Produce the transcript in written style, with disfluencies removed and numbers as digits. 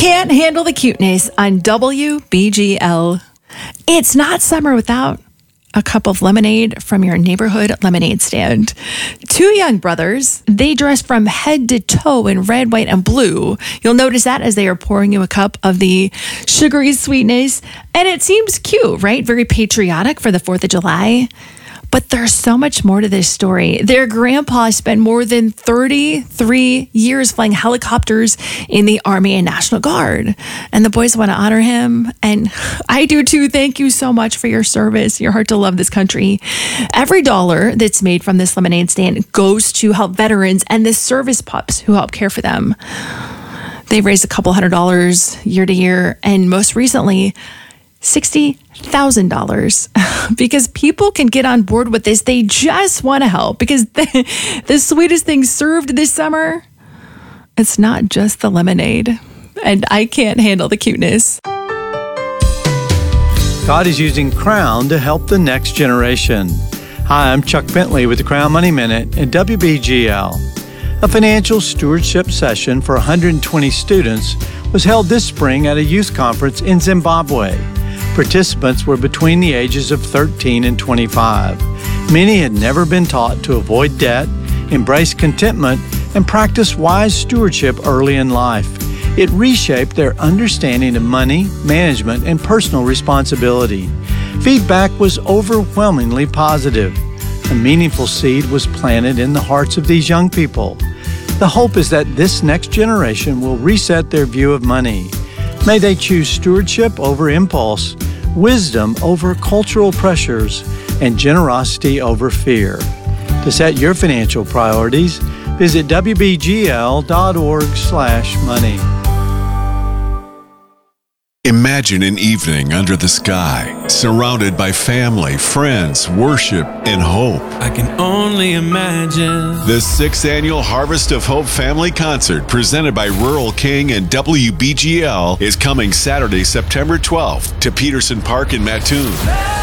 Can't handle the cuteness on WBGL. It's not summer without a cup of lemonade from your neighborhood lemonade stand. Two young brothers, they dress from head to toe in red, white, and blue. You'll notice that as they are pouring you a cup of the sugary sweetness. And it seems cute, right? Very patriotic for the 4th of July. But there's so much more to this story. Their grandpa spent more than 33 years flying helicopters in the Army and National Guard. And the boys want to honor him. And I do too. Thank you so much for your service, your heart to love this country. Every dollar that's made from this lemonade stand goes to help veterans and the service pups who help care for them. They've raised a couple $100 year to year. And most recently, $60,000 because people can get on board with this. They just want to help because the sweetest thing served this summer, it's not just the lemonade. And I can't handle the cuteness. God is using Crown to help the next generation. Hi, I'm Chuck Bentley with the Crown Money Minute at WBGL. A financial stewardship session for 120 students was held this spring at a youth conference in Zimbabwe. Participants were between the ages of 13 and 25. Many had never been taught to avoid debt, embrace contentment, and practice wise stewardship early in life. It reshaped their understanding of money, management, and personal responsibility. Feedback was overwhelmingly positive. A meaningful seed was planted in the hearts of these young people. The hope is that this next generation will reset their view of money. May they choose stewardship over impulse, wisdom over cultural pressures, and generosity over fear. To set your financial priorities, visit wbgl.org/money. Imagine an evening under the sky, surrounded by family, friends, worship, and hope. I can only imagine. The 6th Annual Harvest of Hope Family Concert, presented by Rural King and WBGL, is coming Saturday, September 12th to Peterson Park in Mattoon.